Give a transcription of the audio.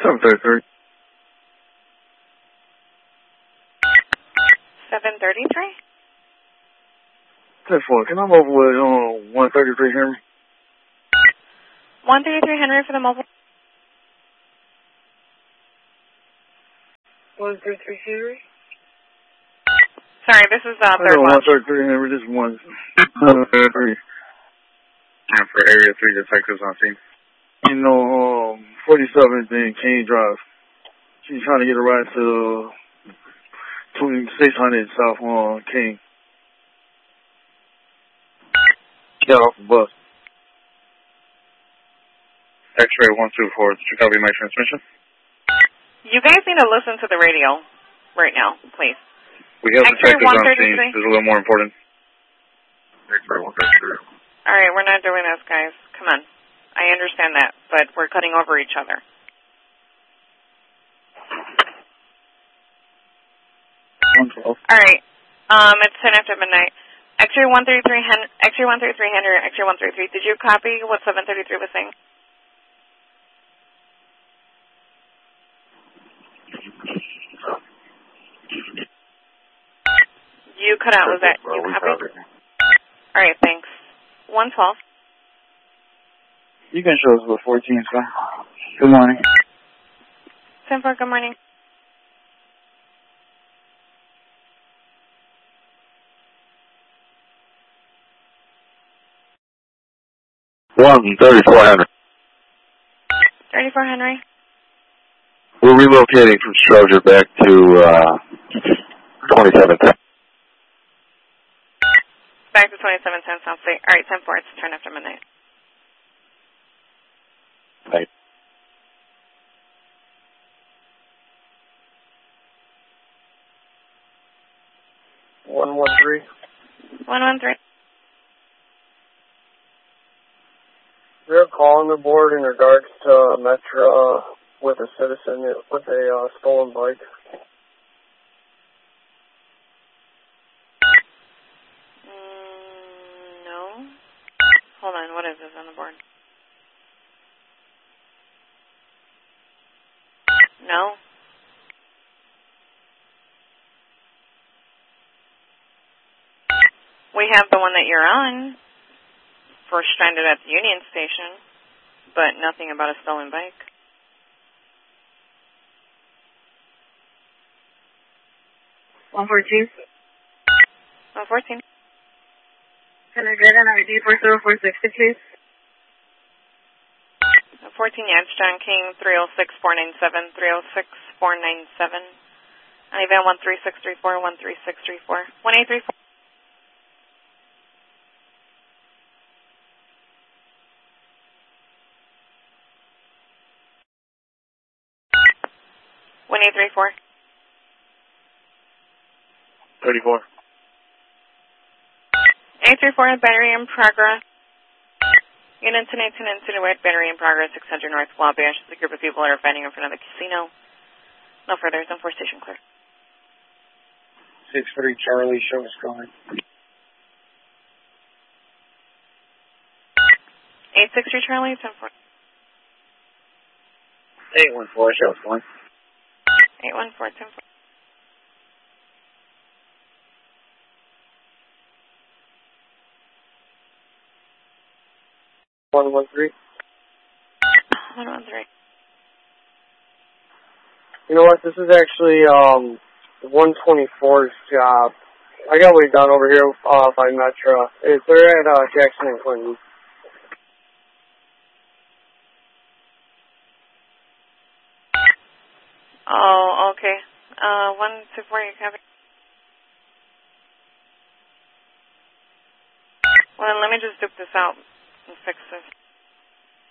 733. 733? 10-4. Can I move with 133 Henry? 133 Henry for the mobile. 133 Henry? Sorry, this is third watch. 133 Henry, this is 133. And for Area 3 detectives on scene. 47th and King Drive. She's trying to get a ride to 2600 South King. Got off the bus. X-ray 124, did you copy my transmission? You guys need to listen to the radio right now, please. We have X-ray detectives on 133. scene. This is a little more important. X-ray 133. All right, we're not doing this, guys. Come on. I understand that, but we're cutting over each other. All right. It's 10 after midnight. X-ray 133 Henry, X-ray 133. Did you copy what 733 was saying? You cut out. Was that you copied? All right, thanks. 112. You can show us what 14 is fine. Good morning. 10-4, good morning. One 34 Henry. 34 Henry. We're relocating from Stroger back to 2710. Back to 2710 South State. All right, 10-4. It's turn after midnight. Thanks. One 113. 113. We're calling the board in regards to Metro with a citizen with a stolen bike. No. Hold on, what is this on the board? No. We have the one that you're on for stranded at the Union Station, but nothing about a stolen bike. One 14. 114. Can I get an ID for 0460, please? 14, yeah, it's John King, 306-497, 306-497. On event 13634, 13634, 1834. One 834. 34. 834, battery in progress. Unit 1018 insinuate battery in progress, 600 North Wabash. It's a group of people that are fighting in front of the casino. No further, it's on 4 station clear. 6-3 Charlie, show us going. 863 Charlie, 10-4. 814, show us going. 814, 10-4. One 113. 113. You know what? This is actually 124's job. I got way down over here by Metro. They're at Jackson and Clinton. Oh, okay. 124, you copy? Well, let me just dupe this out and fix this.